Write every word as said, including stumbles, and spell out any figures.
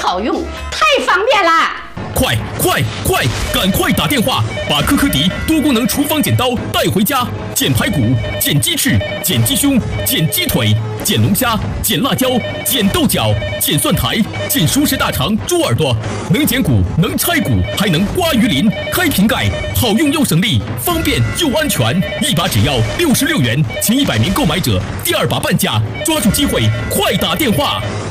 好用，太方便了！ 快快快，赶快打电话，把科科迪多功能厨房剪刀带回家，剪排骨、剪鸡翅、剪鸡胸、剪鸡腿、剪龙虾、剪辣椒、剪豆角、剪蒜苔、剪熟食大肠、猪耳朵，能剪骨，能拆骨，还能刮鱼鳞、开瓶盖，好用又省力，方便又安全，一把只要六十六元，前一百名购买者第二把半价，抓住机会，快打电话！